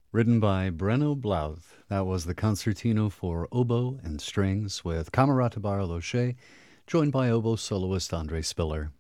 Written by Brenno Blouth. That was the concertino for oboe and strings with Camerata Barloche, joined by oboe soloist Andre Spiller.